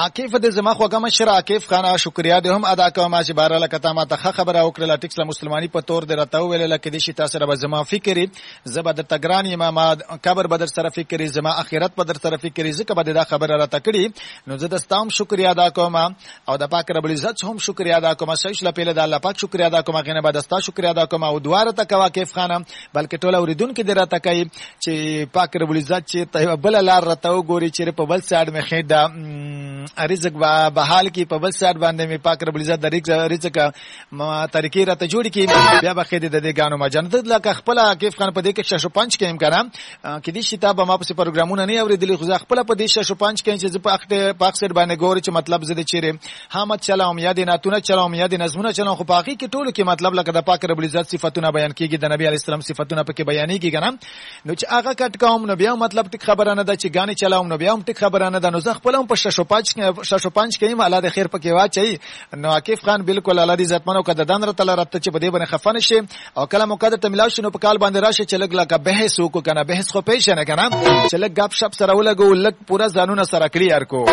عاکف د زما خو کوم شر عاکف خان شکریا دې هم ادا کوم چې بارله کته ما ته خبره وکړه ټیکس مسلمانی په تور درته ویل لکه دې شي تاسو به زما فکرې زبر د تګران امام قبر بدر سره فکرې زما اخرت بدر سره فکرې زکه به دا خبره را تکړي نو زه د ستام شکریا ادا کوم او د پاک رب العزت هم شکریا ادا کوم صحیح لپاره د الله پاک شکریا ادا کوم غنه بعد ستا شکریا ادا کوم او دواره ته عاکف خان بلکې ټول اوریدونکو دې را تکای چې پاک رب العزت چې ته بل لار راته وګوري چې په بل ساید مې خېدا رزق به حال کې په بل ساید باندې مې پاک رب العزت د رزق ما طریقې راته جوړ کی بیا به خېده د دې غانو ما جنت لکه خپل عاکف خان په دې کې 605 کې امکان کې دې شتاب ما په پروګرامونه نه اوریدلې خو خپل په دې 605 کې چې په پاک ساید باندې ګوري چې مطلب زده چیرې حمد چلاوم یاد ناتونه چلاوم یاد نظمونه چلاوم خو باقي کې ټولو کې مطلب لکه د پاک رب العزت صفاتونه بیان کیږي د نبی علی السلام صفاتونه پکې بیانېږي کنه نو چې هغه کټ کوم نو بیا مطلب ټیک خبره نه ده چې غانې چلاوم نو بیا هم ټیک خبره نه ده نو زه خپل هم په 605 کې الله د خیر پکې واچي نو عاکف خان بالکل الله دې عزت منو کده دان رته لرته چې بده باندې خفن شي او کله مقدر ته ملاو شنو په کال باندې راشه چې لګ لکه بحث وکړو کنه بحث خو پېښ نه کنه چې لګ غب شپ سره ولګو لګ پورا ځانونه سره کلیئر کو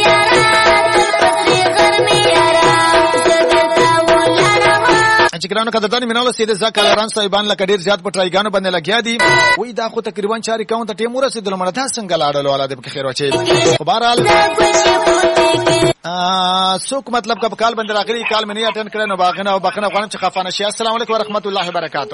چې ګرانو قدردانی میناله سید زکالران صاحبان لکه ډیر زیات پټرایګانو باندې لګیا دي وې دا خو تقریبا 4 اکاونټ ټیم ورسېدل مړه دا څنګه لاړل والا دې په خیر واچي خو بهرحال څوک مطلب کا په کال باندې راغلي کال مې نه اټند کړنو نو باغنه او بخنه غواړم چې خفانه شي السلام علیکم ورحمت الله وبرکاتہ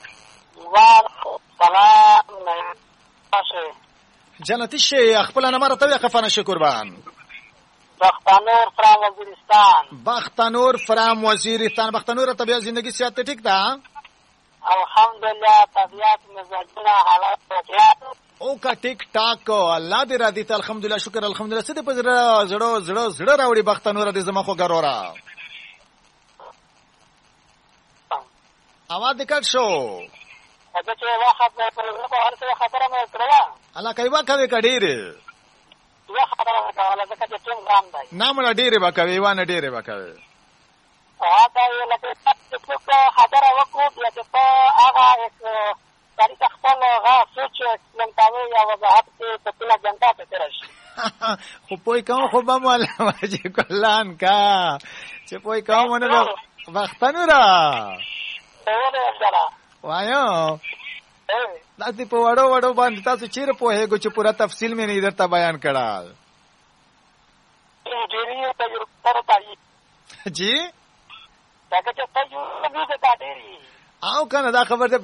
جنتی شي خپل نه مرته خفانه شي قربان بختانور فرام وزیرستان بختانور فرام وزیرستان بختانور طبيعت زندگی سیاست ٹھیک تھا الحمدللہ طبیعت مزاجنا حالات طبیعت او کا ټیک ټاک الله دې را دي ته الحمدلله شکر الحمدلله ست په زړه راوړي بختانور دې زما خو ګرورا اواز دکټ شو اته چې واخت په هر څه خبره مې کړله الله کایوا کوي کډیر یا خبره وکړه لکه چې ټیم ګرام دی نامړه ډېرې وکوي وانه ډېرې وکوي دا یو لکه چې خبره وکړو بیا چې په هغه یک تاریخ خپل هغه سوچ لنټاوي یا وضاحت کې په ټول جنتا ته راشي خو پوي کوم خو به مولا واجب کلان کا چې پوي کوم نه وختانو را وایو تاسو په وړو باندې تاسو چیرې په هغه چې پورا تفصیل مې نه درته بیان کړل جی دا چې تاسو یو څه او کنه دا خبر ده